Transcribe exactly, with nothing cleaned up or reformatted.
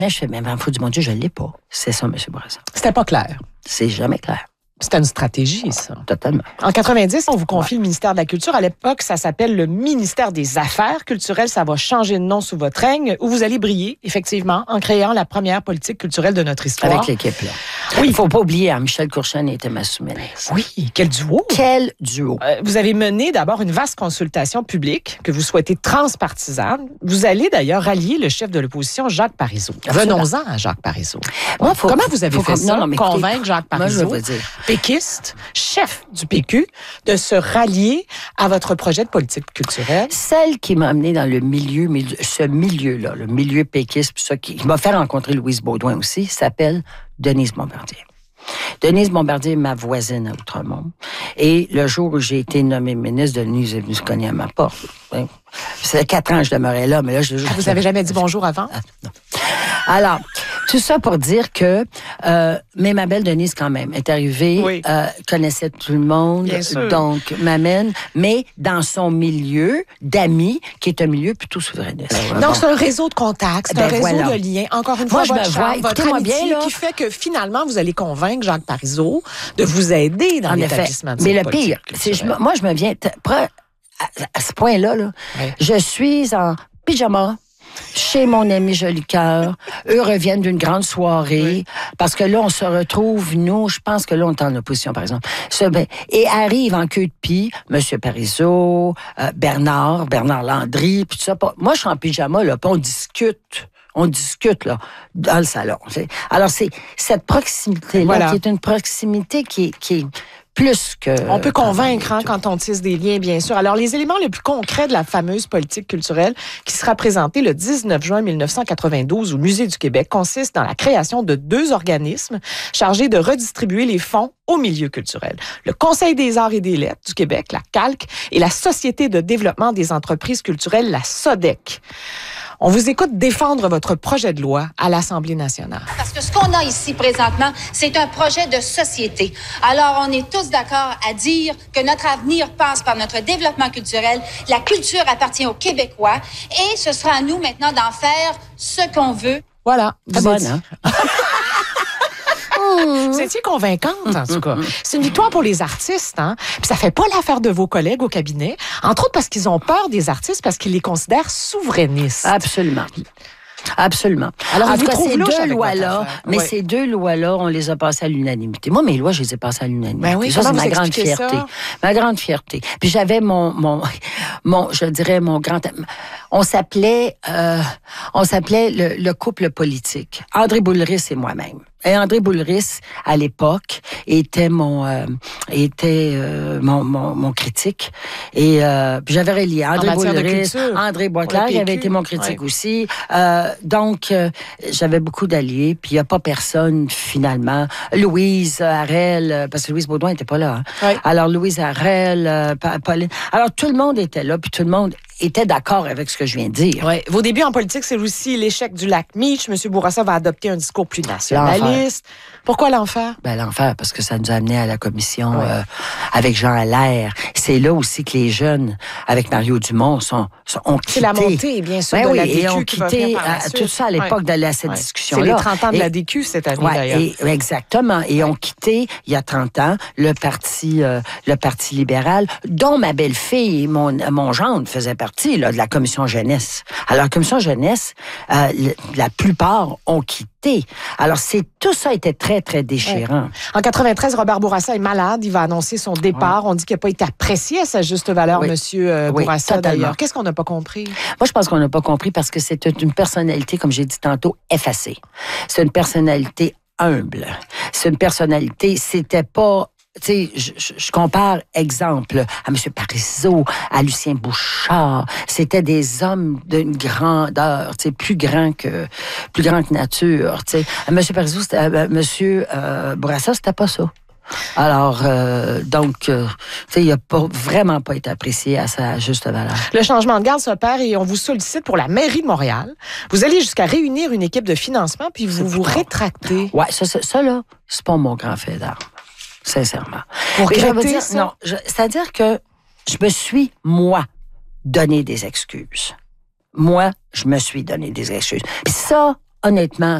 Mais je fais, mais en fou du mon Dieu, je ne l'ai pas. C'est ça, M. Bourassa. C'était pas clair. C'est jamais clair. C'était une stratégie, ça. Totalement. En quatre-vingt-dix, on vous confie ouais. le ministère de la Culture. À l'époque, ça s'appelle le ministère des Affaires culturelles. Ça va changer de nom sous votre règne, où vous allez briller, effectivement, en créant la première politique culturelle de notre histoire. Avec l'équipe, là. Oui. Il ne faut pas oublier, hein, Michel Courchaine était ma sous-ministre. Oui, quel duo. Quel duo. Euh, vous avez mené d'abord une vaste consultation publique que vous souhaitez transpartisane. Vous allez d'ailleurs rallier le chef de l'opposition, Jacques Parizeau. Venons-en à Jacques Parizeau. Moi, faut, Comment vous avez fait ça, non, non, convaincre écoutez, Jacques Parizeau, moi, je veux dire. péquiste, chef du P Q, de se rallier à votre projet de politique culturelle? Celle qui m'a amené dans le milieu, ce milieu-là, le milieu péquiste, ça, qui m'a fait rencontrer Louise Baudouin aussi, s'appelle Denise Bombardier. Denise Bombardier est ma voisine à Outremont. Et le jour où j'ai été nommée ministre, Denise est venue se cogner à ma porte. Ça fait quatre ans que je demeurais là, mais là, je... Vous n'avez jamais dit bonjour avant? Ah, non. Alors, tout ça pour dire que, euh, mais ma belle Denise, quand même, est arrivée, oui. euh, connaissait tout le monde, donc m'amène, mais dans son milieu d'amis, qui est un milieu plutôt souverainiste. Donc, bon. c'est un réseau de contacts, c'est ben un réseau voilà. de liens. Encore une fois, moi, votre je me charme, vois, votre amitié bien, là. qui fait que, finalement, vous allez convaincre Jacques Parizeau de vous aider dans en l'établissement de mais cette le pire, c'est je, moi, je me viens... À, à ce point-là, là, oui. je suis en pyjama, chez mon ami Jolicoeur. Eux reviennent d'une grande soirée. Oui. Parce que là, on se retrouve, nous, je pense que là, on est en opposition, par exemple. Ce, ben, et arrive en queue de pie, M. Parizeau, euh, Bernard, Bernard Landry, puis tout ça. Moi, je suis en pyjama, là, puis on discute. On discute, là, dans le salon. T'sais. Alors, c'est cette proximité-là, voilà. qui est une proximité qui est... Qui est plus que... On peut convaincre hein, quand on tisse des liens, bien sûr. Alors, les éléments les plus concrets de la fameuse politique culturelle qui sera présentée le dix-neuf juin mille neuf cent quatre-vingt-douze au Musée du Québec consiste dans la création de deux organismes chargés de redistribuer les fonds au milieu culturel. Le Conseil des arts et des lettres du Québec, la C A L C, et la Société de développement des entreprises culturelles, la S O D E C. On vous écoute défendre votre projet de loi à l'Assemblée nationale. Parce que ce qu'on a ici présentement, c'est un projet de société. Alors, on est tous d'accord à dire que notre avenir passe par notre développement culturel. La culture appartient aux Québécois et ce sera à nous maintenant d'en faire ce qu'on veut. Voilà. Vous bonne, hein? Vous étiez convaincante, en tout cas. C'est une victoire pour les artistes, hein? Puis ça fait pas l'affaire de vos collègues au cabinet, entre autres parce qu'ils ont peur des artistes, parce qu'ils les considèrent souverainistes. Absolument. Absolument. Alors, en tout cas, ces deux lois-là, mais oui. ces deux lois-là, on les a passées à l'unanimité. Moi, mes lois, je les ai passées à l'unanimité. Ben oui, ça, c'est ma grande fierté. Ça? Ma grande fierté. Puis j'avais mon, mon, mon, je dirais, mon grand... On s'appelait, euh, on s'appelait le, le couple politique. André Boulris et moi-même. Et André Boulris, à l'époque, était mon euh, était euh, mon, mon, mon critique. Et euh, puis j'avais relié André Boulris, André Boisclair, qui avait été mon critique ouais. aussi. Euh, donc, euh, j'avais beaucoup d'alliés. Puis il n'y a pas personne, finalement. Louise Harel, parce que Louise Baudouin n'était pas là. Hein. Ouais. Alors, Louise Harel, euh, Pauline... Alors, tout le monde était là, puis tout le monde était d'accord avec ce que je viens de dire. Ouais. Vos débuts en politique, c'est aussi l'échec du lac Meach. M. Bourassa va adopter un discours plus nationaliste. Pourquoi l'enfer? Ben, l'enfer, parce que ça nous a amené à la commission ouais. euh, avec Jean Allaire. C'est là aussi que les jeunes, avec Mario Dumont, sont, sont, ont quitté. C'est la montée, bien sûr, ben de oui, la D Q et ont qui quitté va à, tout ça à l'époque ouais. de cette ouais. discussion-là. C'est les trente ans de et, la D Q cette année, ouais, d'ailleurs. Et, exactement. Et ouais. ont quitté, il y a trente ans, le parti, euh, le parti libéral, dont ma belle-fille et mon, mon gendre faisaient partie là, de la commission jeunesse. Alors, la commission jeunesse, euh, la plupart ont quitté. Alors, c'est tout ça était très, très déchirant. Ouais. En quatre-vingt-treize, Robert Bourassa est malade. Il va annoncer son départ. Ouais. On dit qu'il n'a pas été apprécié à sa juste valeur, oui. Monsieur euh, oui, Bourassa, totalement. D'ailleurs. Qu'est-ce qu'on n'a pas compris? Moi, je pense qu'on n'a pas compris parce que c'est une personnalité, comme j'ai dit tantôt, effacée. C'est une personnalité humble. C'est une personnalité, c'était pas... Tu sais, je, je, je compare, exemple, à M. Parizeau, à Lucien Bouchard. C'était des hommes d'une grandeur, tu sais, plus grands que, plus grands que nature, tu sais. M. Parizeau, c'était, euh, M. Euh, Bourassa, c'était pas ça. Alors, euh, donc, euh, tu sais, il n'a pas, vraiment pas été apprécié à sa juste valeur. Le changement de garde s'opère et on vous sollicite pour la mairie de Montréal. Vous allez jusqu'à réunir une équipe de financement, puis vous vous rétractez. Ouais, ça, ça, ça là, c'est pas mon grand fait d'armes. Sincèrement. Pour je veux dire, non, je, c'est-à-dire que je me suis, moi, donné des excuses. Moi, je me suis donné des excuses. Puis ça, honnêtement,